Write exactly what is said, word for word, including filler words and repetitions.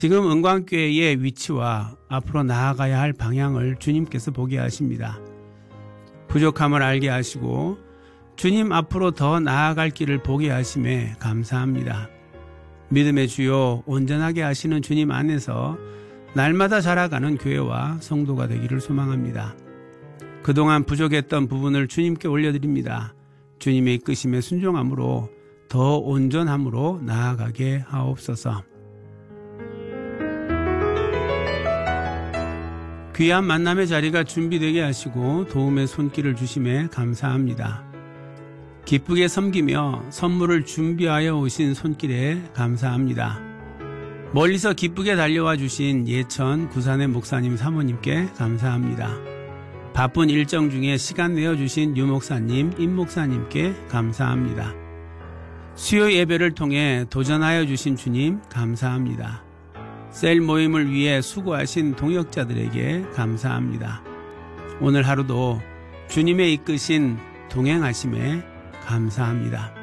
지금 은광교회의 위치와 앞으로 나아가야 할 방향을 주님께서 보게 하십니다. 부족함을 알게 하시고 주님 앞으로 더 나아갈 길을 보게 하심에 감사합니다. 믿음의 주요 온전하게 하시는 주님 안에서 날마다 자라가는 교회와 성도가 되기를 소망합니다. 그동안 부족했던 부분을 주님께 올려드립니다. 주님의 이끄심에 순종함으로 더 온전함으로 나아가게 하옵소서. 귀한 만남의 자리가 준비되게 하시고 도움의 손길을 주심에 감사합니다. 기쁘게 섬기며 선물을 준비하여 오신 손길에 감사합니다. 멀리서 기쁘게 달려와 주신 예천 구산의 목사님 사모님께 감사합니다. 바쁜 일정 중에 시간 내어주신 유 목사님, 임 목사님께 감사합니다. 수요 예배를 통해 도전하여 주신 주님 감사합니다. 셀 모임을 위해 수고하신 동역자들에게 감사합니다. 오늘 하루도 주님의 이끄신 동행하심에 감사합니다.